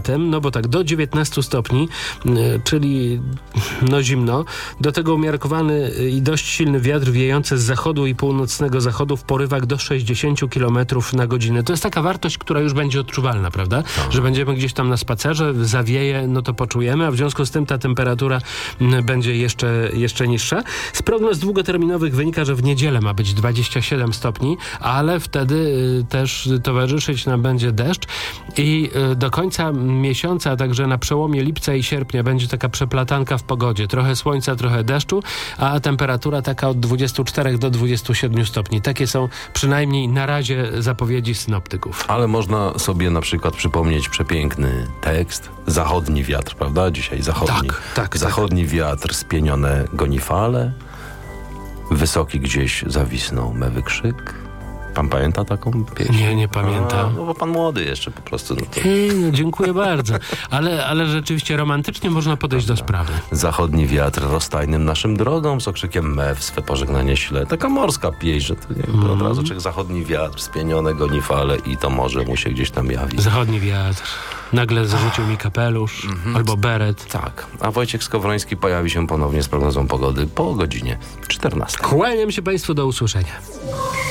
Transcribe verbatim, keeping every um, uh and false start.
latem, no bo tak, do dziewiętnastu stopni, czyli no zimno. Do tego umiarkowany i dość silny wiatr wiejący z zachodu i północnego zachodu w porywach do sześćdziesiąt kilometrów na godzinę. To jest taka wartość, która już będzie odczuwalna, prawda? Tak. Że będziemy gdzieś tam na spacerze, zawieje, no to poczujemy, a w związku z tym ta temperatura będzie jeszcze, jeszcze niższa. Z prognoz długoterminowych wynika, że w niedzielę ma być dwadzieścia siedem stopni, ale wtedy też towarzyszyć nam będzie deszcz i do końca miesiąca, także na przełomie lipca i sierpnia będzie taka przeplatanka w pogodzie. Trochę słońca, trochę deszczu, a temperatura taka od dwudziestu czterech do dwudziestu siedmiu stopni. Takie są przynajmniej na razie zapowiedzi synoptyków. Ale można sobie na przykład przypomnieć przepiękny tekst. Zachodni wiatr, prawda? Dzisiaj zachodni. Tak, tak, zachodni tak. wiatr, spienione goni fale. Wysoki gdzieś zawisnął mewy krzyk. Pan pamięta taką pieśń? Nie, nie pamiętam. A, no bo pan młody jeszcze po prostu. No to... Hej, no dziękuję bardzo. Ale, ale rzeczywiście romantycznie można podejść do sprawy. Zachodni wiatr rozstajnym naszym drogom z okrzykiem mew swe pożegnanie śle. Taka morska pieśń, że to nie wiem, mm. od razu czek zachodni wiatr, spienione goni fale i to morze mu się gdzieś tam jawi. Zachodni wiatr. Nagle zarzucił mi kapelusz mm-hmm. albo beret. Tak. A Wojciech Skowroński pojawi się ponownie z prognozą pogody po godzinie czternastej. Kłaniam się Państwu, do usłyszenia.